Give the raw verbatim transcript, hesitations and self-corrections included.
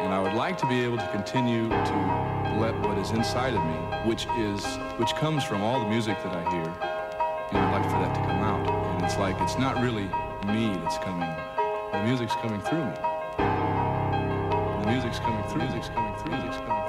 And I would like to be able to continue to let what is inside of me, which is, which comes from all the music that I hear, and I'd like for that to come out. And it's like, it's not really me that's coming, the music's coming through me. The music's coming through, music's coming through, music's coming through.